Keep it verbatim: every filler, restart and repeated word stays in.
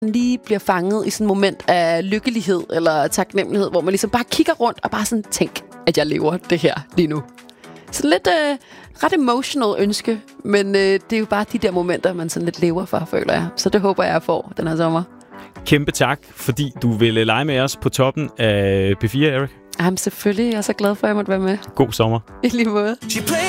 lige bliver fanget i sådan et moment af lykkelighed eller taknemmelighed, hvor man ligesom bare kigger rundt og bare sådan tænk, at jeg lever det her lige nu. Så lidt øh, ret emotional ønske, men øh, det er jo bare de der momenter, man sådan lidt lever for, føler jeg. Så det håber jeg, jeg får den her sommer. Kæmpe tak, fordi du ville lege med os på toppen af P fire, Erik. Jamen selvfølgelig, jeg er så glad for, at jeg måtte være med. God sommer. I lige måde.